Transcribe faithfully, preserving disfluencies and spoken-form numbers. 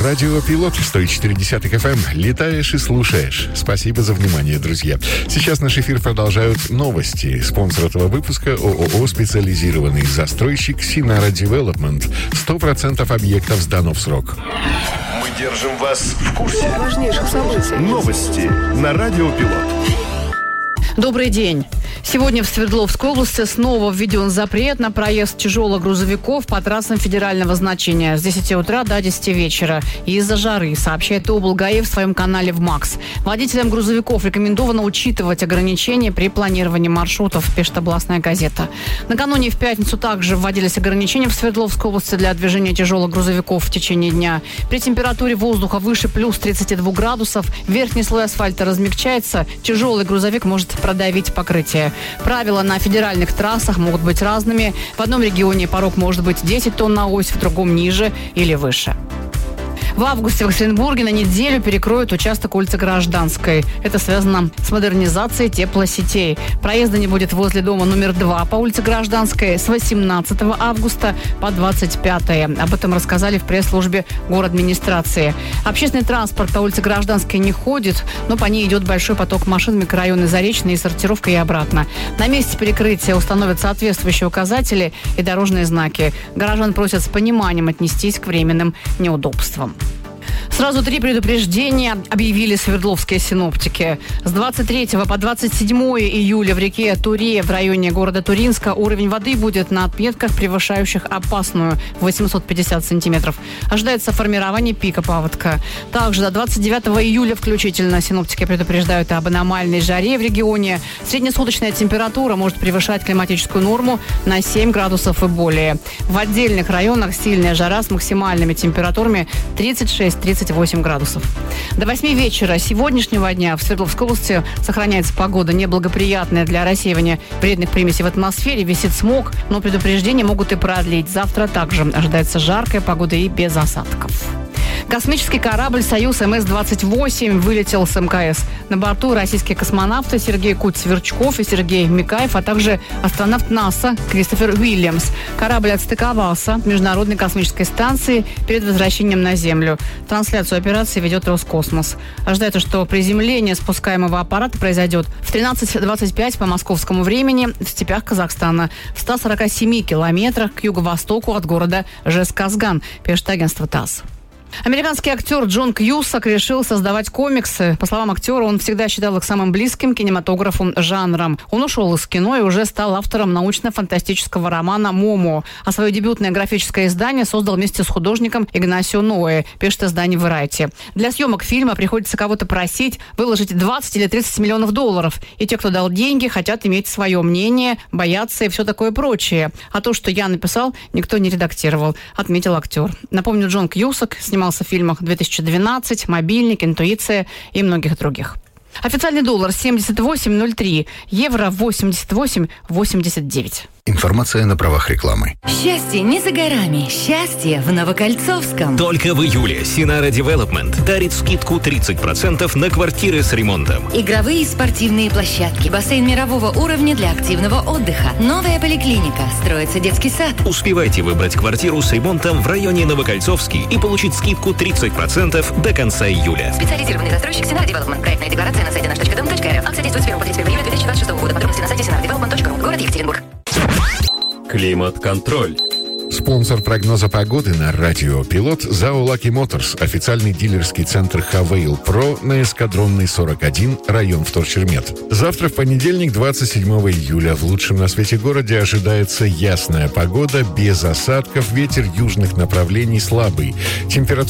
Радио Пилот сто четыре эф эм. Летаешь и слушаешь. Спасибо за внимание, друзья. Сейчас наш эфир продолжают новости. Спонсор этого выпуска ООО «Специализированный застройщик Синара Девелопмент». сто процентов объектов сдано в срок. Мы держим вас в курсе важнейших событий. Новости на Радио Пилот. Добрый день. Сегодня в Свердловской области снова введен запрет на проезд тяжелых грузовиков по трассам федерального значения с десяти утра до десяти вечера из-за жары, сообщает облгаи в своем канале в МАКС. Водителям грузовиков рекомендовано учитывать ограничения при планировании маршрутов, пишет областная газета. Накануне в пятницу также вводились ограничения в Свердловской области для движения тяжелых грузовиков в течение дня. При температуре воздуха выше плюс тридцати двух градусов верхний слой асфальта размягчается, тяжелый грузовик может продавить покрытие. Правила на федеральных трассах могут быть разными. В одном регионе порог может быть десять тонн на ось, в другом ниже или выше. В августе в Екатеринбурге на неделю перекроют участок улицы Гражданской. Это связано с модернизацией теплосетей. Проезда не будет возле дома номер два по улице Гражданской с восемнадцатого августа по двадцать пятое. Об этом рассказали в пресс-службе городадминистрации. Общественный транспорт по улице Гражданской не ходит, но по ней идет большой поток машин в микрорайоны Заречный и Сортировка и обратно. На месте перекрытия установят соответствующие указатели и дорожные знаки. Горожан просят с пониманием отнестись к временным неудобствам. Сразу три предупреждения объявили свердловские синоптики. С двадцать третьего по двадцать седьмое июля в реке Туре в районе города Туринска уровень воды будет на отметках, превышающих опасную восемьсот пятьдесят сантиметров. Ожидается формирование пика паводка. Также до двадцать девятого июля включительно синоптики предупреждают об аномальной жаре в регионе. Среднесуточная температура может превышать климатическую норму на семь градусов и более. В отдельных районах сильная жара с максимальными температурами тридцать шесть — тридцать восемь градусов. До восьми вечера сегодняшнего дня в Свердловской области сохраняется погода неблагоприятная для рассеивания вредных примесей в атмосфере. Висит смог, но предупреждения могут и продлить. Завтра также ожидается жаркая погода и без осадков. Космический корабль «Союз эм эс двадцать восемь» вылетел с эм ка эс. На борту российские космонавты Сергей Куть-Сверчков и Сергей Микаев, а также астронавт НАСА Кристофер Уильямс. Корабль отстыковался в Международной космической станции перед возвращением на Землю. Трансляцию операции ведет Роскосмос. Ожидается, что приземление спускаемого аппарата произойдет в тринадцать двадцать пять по московскому времени в степях Казахстана, в ста сорока семи километрах к юго-востоку от города Жезказган, пишет агентство ТАСС. Американский актер Джон Кьюсак решил создавать комиксы. По словам актера, он всегда считал их самым близким к кинематографу жанром. Он ушел из кино и уже стал автором научно-фантастического романа «Момо». А свое дебютное графическое издание создал вместе с художником Игнасио Ноэ, пишет издание Variety. Для съемок фильма приходится кого-то просить выложить двадцать или тридцать миллионов долларов. И те, кто дал деньги, хотят иметь свое мнение, боятся и все такое прочее. А то, что я написал, никто не редактировал, отметил актер. Напомню, Джон Кьюсак снимался в фильмах две тысячи двенадцать, «Мобильник», «Интуиция» и многих других. Официальный доллар семьдесят восемь ноль три, евро восемьдесят восемь восемьдесят девять. Информация на правах рекламы. Счастье не за горами. Счастье в Новокольцовском. Только в июле Синара Девелопмент дарит скидку тридцать процентов на квартиры с ремонтом. Игровые и спортивные площадки, бассейн мирового уровня для активного отдыха, новая поликлиника, строится детский сад. Успевайте выбрать квартиру с ремонтом в районе Новокольцовский и получить скидку тридцать процентов до конца июля. Специализированный застройщик Синара Девелопмент. Проектная декларация на сайте наш точка дом точка эр эф. Акция действует с первого по тридцать первое июля две тысячи двадцать шестого года. Подробности на сайте синара девелопмент точка ру. Город Екатеринбург. Климат-контроль. Спонсор прогноза погоды на Радио Пилот ЗАО «Лаки Моторс», официальный дилерский центр «Хавейл Про» на Эскадронной сорок один, район Вторчермет. Завтра, в понедельник, двадцать седьмого июля, в лучшем на свете городе ожидается ясная погода, без осадков, ветер южных направлений слабый. Температура